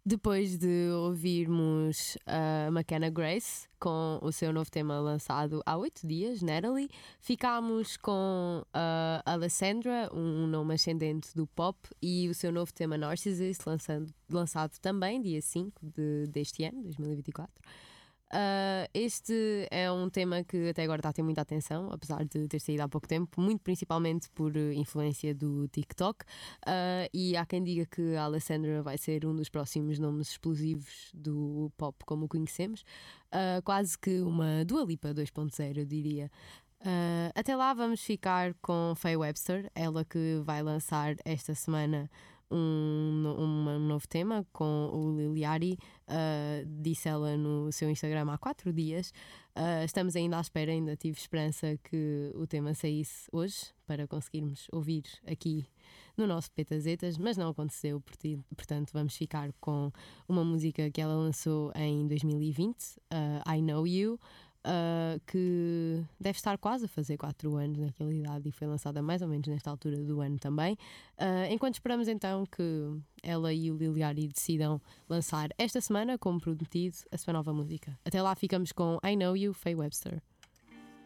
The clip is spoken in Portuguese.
Depois de ouvirmos a McKenna Grace com o seu novo tema lançado há 8 dias, Natalie, ficámos com a Alessandra, um nome ascendente do pop, e o seu novo tema Narcissist, lançado também dia 5 deste ano, 2024. Este é um tema que até agora está a ter muita atenção, apesar de ter saído há pouco tempo, muito principalmente por influência do TikTok. E há quem diga que a Alessandra vai ser um dos próximos nomes explosivos do pop como o conhecemos, quase que uma Dua Lipa 2.0, eu diria. Até lá vamos ficar com Faye Webster, ela que vai lançar esta semana um novo tema com o Lil Yachty. Disse ela no seu Instagram há 4 dias. Estamos ainda à espera, ainda tive esperança que o tema saísse hoje para conseguirmos ouvir aqui no nosso Petazetas, mas não aconteceu, portanto vamos ficar com uma música que ela lançou em 2020, I Know You, que deve estar quase a fazer 4 anos naquela idade e foi lançada mais ou menos nesta altura do ano também. Enquanto esperamos então que ela e o Lil Yachty decidam lançar esta semana, como prometido, a sua nova música. Até lá ficamos com I Know You, Faye Webster.